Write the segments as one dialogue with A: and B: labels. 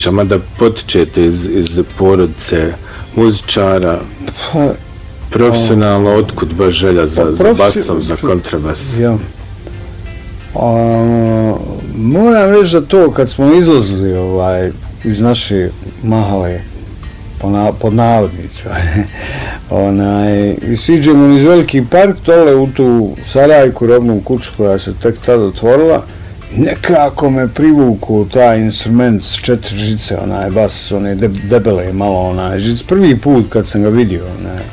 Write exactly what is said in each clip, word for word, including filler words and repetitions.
A: da potičete iz, iz porodice muzičara, pa, profesionalno, a, otkud baš želja za, pa, za basom, za kontrabas?
B: Ja. A, moram reći da to kad smo izlazili ovaj, iz naše mahale, pod navodnicima, onaj, i siđemo iz Veliki park, dole u tu Sarajku, robnu kuću koja se tek tada otvorila, nekako me privuku taj instrument s četiri žice, onaj bas, one debele malo, onaj žic, prvi put kad sam ga vidio, onaj.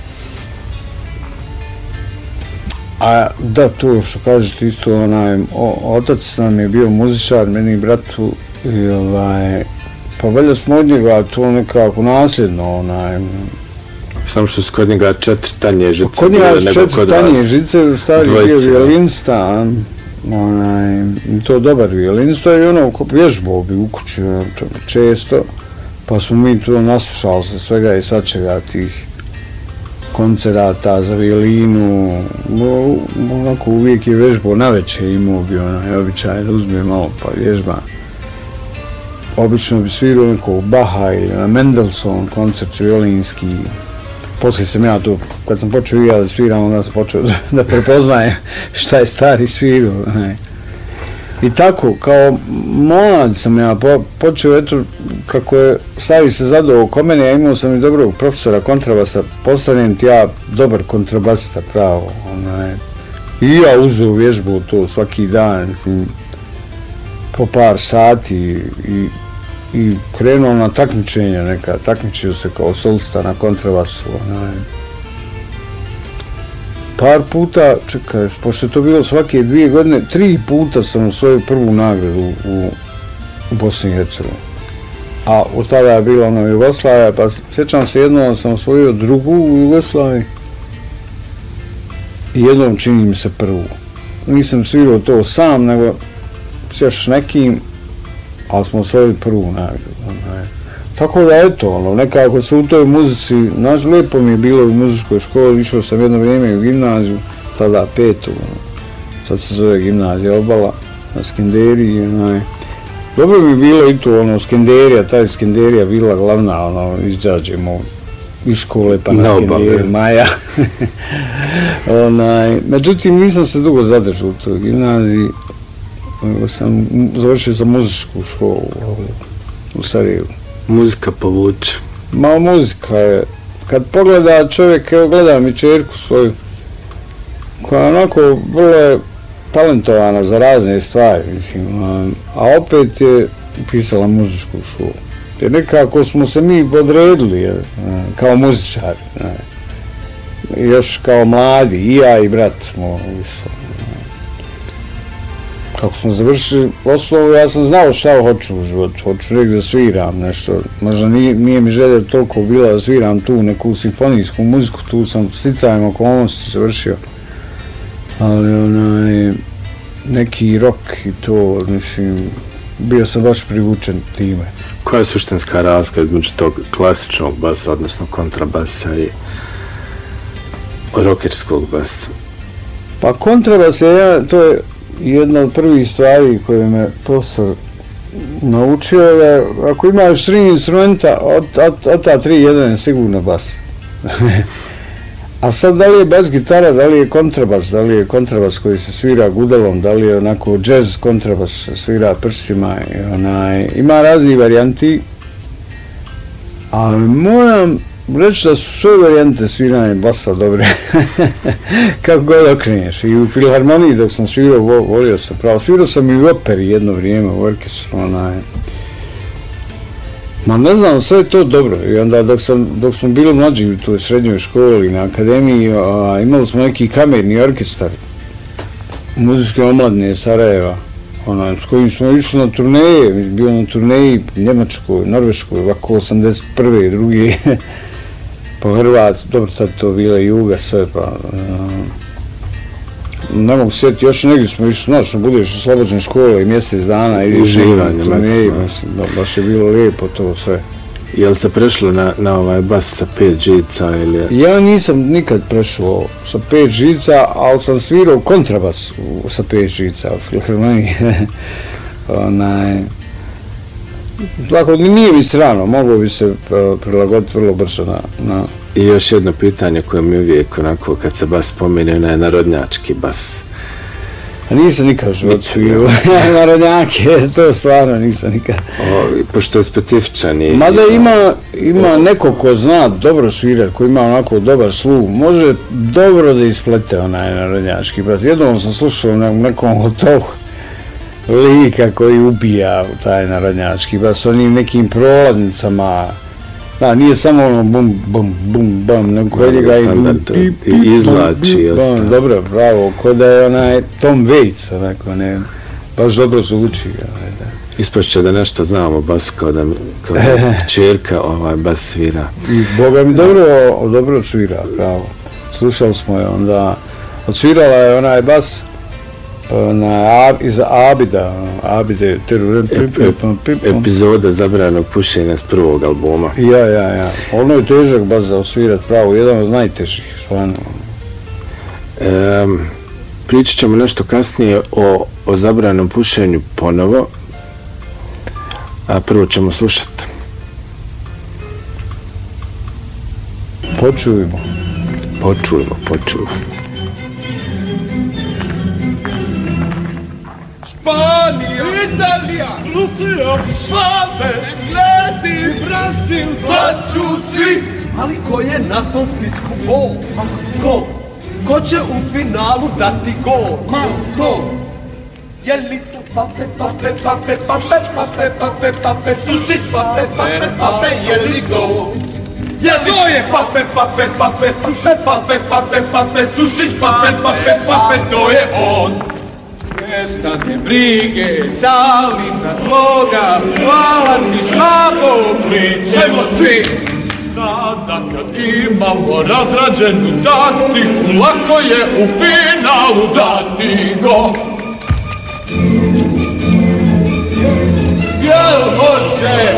B: A da, to što kažete isto, onaj, o, otac nam je bio muzičar, meni i bratu, i ovaj, pa valjda smo od njega to nekako nasljedno, onaj.
A: Samo što su kod njega četiri tanje žice.
B: Kod njega su četiri tanje žice, stari bio violinista, onaj, to dobar violinista i ono, vježbao bi u kući često, pa smo mi tu naslušali se svega i svačega tih koncerata za violinu, onako uvijek je vježbao, navečer imao bi onaj običaj da uzme malo pa vježba. Obično bi svirao nekog Baha ili Mendelssohn koncert violinski. Poslije sam ja to, kad sam počeo ja da sviram, onda sam počeo da prepoznajem šta je stari svirao. I tako, kao mlad sam ja počeo, eto, kako je stari se zadao oko mene, ja imao sam i dobrog profesora kontrabasa, postavljen ti ja dobar kontrabasista pravo. I ja uzeo vježbu to svaki dan, po par sati i i krenuo na takmičenja neka, takmičio se kao solista na kontrabasu. Onaj. Par puta, čekaj, pošto je to bilo svake dvije godine, tri puta sam osvojio prvu nagradu u, u Bosni i Hercegovini. A od tada je bila ono Jugoslavija, pa sjećam se jednom sam osvojio drugu u Jugoslaviji i jednom čini mi se prvu. Nisam svirao to sam, nego s još nekim, ali smo osvojili prvu nagradu. Tako da eto, ono, nekako se u toj muzici, znaš, lijepo mi je bilo u muzičkoj školi, išao sam jedno vrijeme u gimnaziju, tada petu, sad se zove gimnazija Obala, na Skenderiji, onaj. Dobro mi je bilo i to, ono, Skenderija, taj Skenderija bila glavna, ono, izđađemo iz škole pa na no, Skenderiji, Maja. onaj, međutim, nisam se dugo zadržao u toj gimnaziji, sam završio za muzičku školu u Sarajevu.
A: Muzika povuče.
B: Ma muzika je, kad pogleda čovjek, evo gledam i čerku svoju, koja je onako vrlo talentovana za razne stvari, mislim, a opet je upisala muzičku školu. Jer nekako smo se mi podredili kao muzičari, još kao mladi, i ja i brat smo išli. Kako smo završili osnovu, ja sam znao šta hoću u životu, hoću negdje da sviram nešto, možda nije, nije mi želja toliko bila da sviram tu neku simfonijsku muziku, tu sam sticajem okolnosti završio, ali onaj, neki rock i to, mislim, bio sam baš privučen time.
A: Koja je suštinska razlika između tog klasičnog basa, odnosno kontrabasa i rockerskog basa?
B: Pa kontrabas je, ja, to je jedna od prvih stvari koje me profesor naučio je, ako imaš tri instrumenta, od, od, od ta tri, jedan je sigurno bas. A sad, da li je bas gitara, da li je kontrabas, da li je kontrabas koji se svira gudelom, da li je onako jazz kontrabas, svira prsima, i onaj, ima raznih varijanti, ali moram reći da su sve varijante sviranja basa dobre, kako god okreneš. I u filharmoniji dok sam svirao, volio sam pravo. Svirao sam i u operi jedno vrijeme, u orkestru, onaj. Ma ne znam, sve je to dobro. I onda dok, sam, dok smo bili mlađi u toj srednjoj školi, na akademiji, a, imali smo neki kamerni orkestar muzičke omladine Sarajeva, onaj, s kojim smo išli na turneje, bio na turneji Njemačkoj, Norveškoj, ovako osamdeset prve, druge, po Hrvatskoj, dobro sad to bila Juga, sve pa, uh, ne mogu sjeti, još negdje smo išli, znaš, budeš u slobodne škole i mjesec dana i
A: uživanje,
B: turneji, baš je bilo lijepo to sve.
A: Je li se prešlo na, na ovaj bas sa pet žica ili?
B: Ja nisam nikad prešao sa pet žica, ali sam svirao kontrabas sa pet žica u filharmoniji. Onaj, tako nije mi strano, mogu bi se prilagoditi vrlo brzo na, na...
A: I još jedno pitanje koje mi uvijek onako kad se bas spomene, onaj narodnjački bas.
B: A nisam nikad život svirao, narodnjake, to stvarno nisam nikad.
A: O, pošto je specifičan i...
B: Mada ima, ima neko ko zna dobro svirati, ko ima onako dobar sluh, može dobro da isplete onaj narodnjački bas. Jednom sam slušao na nekom hotovu lika koji ubija taj narodnjački bas, onim nekim prolaznicama. Da, nije samo ono bum, bum, bum, bum, nego kod njega
A: i izlači i ostalo.
B: Dobro, bravo, kod da je onaj Tom Waits, onako, ne, baš dobro zvuči.
A: Ispašće da nešto znamo basu kao da, kao da čerka ovaj bas svira.
B: I Boga mi dobro, dobro svira, pravo. Slušali smo je onda, odsvirala je onaj bas na, iz Abida, Abide,
A: epizoda zabranog pušenja s prvog albuma.
B: Ja, ja, ja. Ono je težak bas za osvirat pravo, jedan od najtežih, stvarno.
A: E, pričat ćemo nešto kasnije o, o zabranom pušenju ponovo, a prvo ćemo slušati.
B: Počujemo.
A: Počujemo, počujemo.
C: Španija, Italija, Rusija, Švabe, Englezi, Brazil, pa ću svi. Ali ko je na tom spisku bol? Ma ko? Ko će u finalu dati gol? Ma ko? Je li to pape, pape, pape, pape, pape, pape, pape, sušić, pape, pape, pape, je li gol? Je li to je pape, pape, pape, pape, pape, pape, pape, sušić, pape, pape, pape, to je on. Nestane brige, salica tvoga, hvala ti švabo, pličemo svi. Sada kad imamo razrađenu taktiku, lako je u finalu dati go. Jel hoće